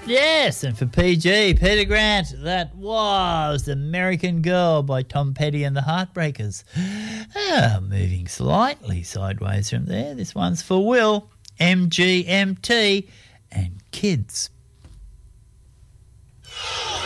Yes, and for PG, Peter Grant, that was American Girl by Tom Petty and the Heartbreakers. Moving slightly sideways from there, this one's for Will, MGMT and Kids.